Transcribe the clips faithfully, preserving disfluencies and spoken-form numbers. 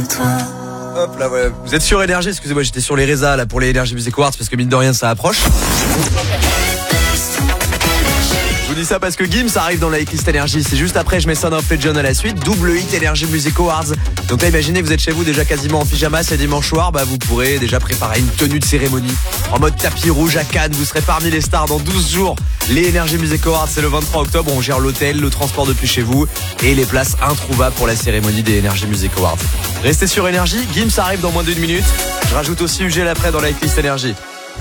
Hop là, voilà. Vous êtes sur Énergie, excusez-moi, j'étais sur les Reza là pour les Energy Music Awards parce que mine de rien ça approche. Je vous dis ça parce que Gims arrive dans la hitlist Énergie. C'est juste après, je mets Son of Legend à la suite. Double hit Energy Music Awards. Donc là, imaginez, vous êtes chez vous déjà quasiment en pyjama, c'est dimanche soir. Bah, vous pourrez déjà préparer une tenue de cérémonie en mode tapis rouge à Cannes. Vous serez parmi les stars dans douze jours. Les Energy Music Awards, c'est le vingt-trois octobre. On gère l'hôtel, le transport depuis chez vous et les places introuvables pour la cérémonie des Energy Music Awards. Restez sur Énergie. Gims arrive dans moins d'une minute. Je rajoute aussi U G l'après dans la hitlist Énergie.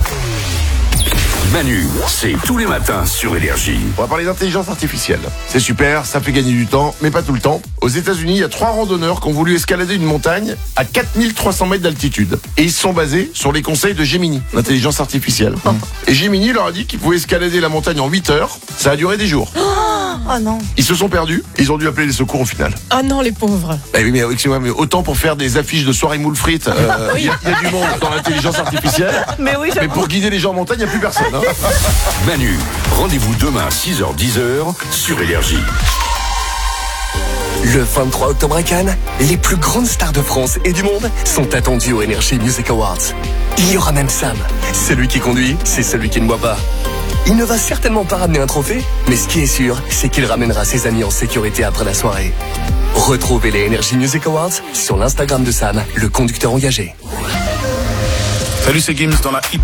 Manu, c'est tous les matins sur Énergie. On va parler d'intelligence artificielle. C'est super, ça fait gagner du temps, mais pas tout le temps. Aux États-Unis, il y a trois randonneurs qui ont voulu escalader une montagne à quatre mille trois cents mètres d'altitude. Et ils se sont basés sur les conseils de Gemini, l'intelligence artificielle. Oh. Et Gemini leur a dit qu'ils pouvaient escalader la montagne en huit heures. Ça a duré des jours. Oh non. Ils se sont perdus, ils ont dû appeler les secours au final. Oh non, les pauvres. Eh oui, mais, excusez-moi, mais autant pour faire des affiches de soirée moule frites, il euh, oui. y, y a du monde dans l'intelligence artificielle. Mais oui, mais pour guider les gens en montagne, il n'y a plus personne. Hein. Manu, rendez-vous demain six heures dix sur Énergie. Le vingt-trois octobre à Cannes, les plus grandes stars de France et du monde sont attendues aux Energy Music Awards. Il y aura même Sam. Celui qui conduit, c'est celui qui ne boit pas. Il ne va certainement pas ramener un trophée, mais ce qui est sûr, c'est qu'il ramènera ses amis en sécurité après la soirée. Retrouvez les Energy Music Awards sur l'Instagram de Sam, le conducteur engagé. Salut, c'est Gims dans la